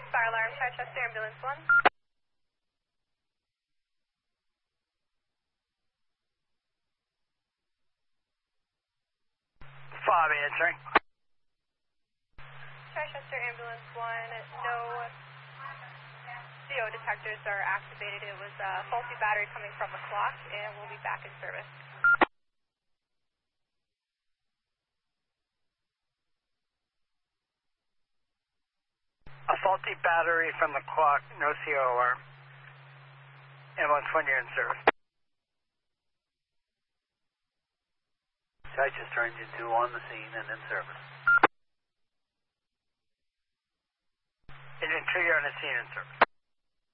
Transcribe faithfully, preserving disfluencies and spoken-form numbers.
Fire alarm, Chichester, ambulance one. Five answering. Chichester, ambulance one. No C O detectors are activated. It was a faulty battery coming from the clock, and we'll be back in service. A faulty battery from the clock, no C O alarm. Ambulance one, you're in service. Chichester engine two on the scene and in service. Engine two, you're on the scene in service.